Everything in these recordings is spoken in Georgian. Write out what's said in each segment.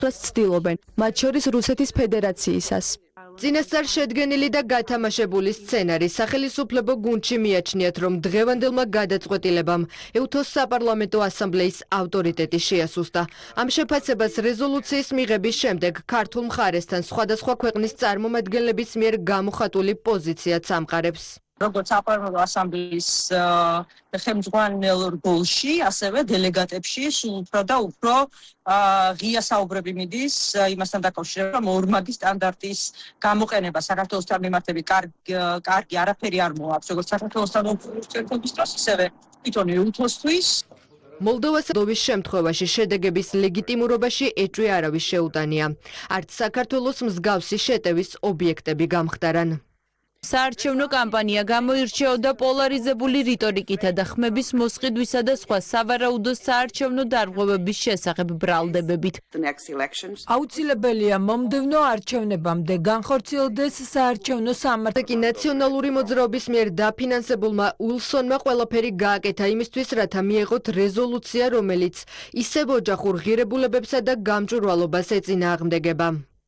ცდილობენ, მათ შორის რუსეთის ფედერაციისას. წინასწარ შედგენილი და გათამაშებული სცენარი სახელმწიფო გუნდში მიაჩნიათ, რომ დღევანდელმა გადაწყვეტილებამ ეუთოს საპარლამენტო ასამბლეის ავტორიტეტი შეასუსტა. ამ შეფასებას რეზოლუციის მიღების შემდეგ ქართულ მხარესთან სხვადასხვა ქვეყნის წარმომადგენლების მიერ გამოხატული პოზიციაც ამყარებს. როგორც საპარლამენტო ასამბლეის ხელმძღვანელ როლში, ასევე დელეგატებში სულ უფრო და უფრო ღია საუბრები მიდის იმასთან დაკავშირებით, რომ ორმაგი სტანდარტის გამოყენება საქართველოსთან მიმართებით კარგი არაფერი არ მოაქვს, როგორც საქართველოსთან ურთიერთობის დროს, ისევე თვითონ ეუთოსთვის. მოლდოვას შემთხვევაში შედეგების ლეგიტიმურობაში ეჭვი არავის შეუტანია. არც საქართველოს მსგავსი შეტევის ობიექტები გამხდარან. საარჩევნო კამპანია გამოირჩეოდა პოლარიზებული რიტორიკითა და ხმების მოსყიდვისა და სხვა სავარაუდო საარჩევნო დარღვევების შესახებ ბრალდებებით. აუცილებელია მომდევნო არჩევნებამდე განხორციელდეს საარჩევნო სამართალი. კი ნაციონალური მოძრაობის მიერ დაფინანსებულმა უილსონმა ყველაფერი გააკეთა იმისთვის, რათა მიეღოთ რეზოლუცია, რომელიც ისევ ოჯახურ ღირებულებებსა და გამჭვირვალობას ეწინააღმდეგება.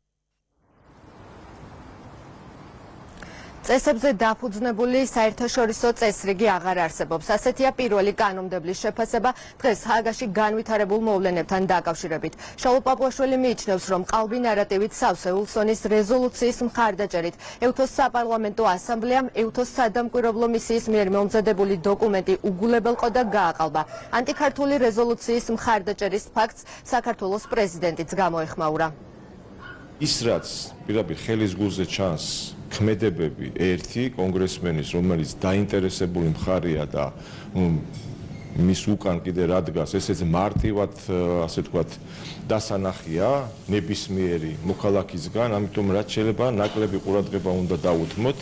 წესებზე დაფუძნებული საერთაშორისო წესრიგი აღარ არსებობს. ასეთია პირველი კანონმდებლის შეფასება დღეს ჰააგაში განვითარებულ მოვლენებთან დაკავშირებით. შაულ პაპუაშვილი მიიჩნევს, რომ ყალბი ნარატივით სავსე უილსონის რეზოლუციის მხარდაჭერით ეუთოს საპარლამენტო ასამბლეამ ეუთოს სადამკვირვებლო მისიის მიერ მომზადებული დოკუმენტი უგულებელყო და გააყალბა. ანტიქართული რეზოლუციის მხარდაჭერის ფაქტს საქართველოს პრეზიდენტიც გამოეხმაურა. ის რაც პირდაპირ ხელის გულზე ჩანს ქმედებები ერთი კონგრესმენის, რომელიც დაინტერესებული მხარეა და მის უკან კიდე რა დგას, ესეც მარტივად, ასე ვთქვათ, დასანახია ნებისმიერი მოქალაქისგან, ამიტომ რაც შეიძლება ნაკლები ყურადღება უნდა დაუთმოთ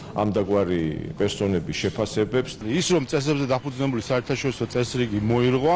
ამდაგვარი პერსონების შეფასებებს. ის რომ წესებზე დაფუძნებული საერთაშორისო წესრიგი მოირღვა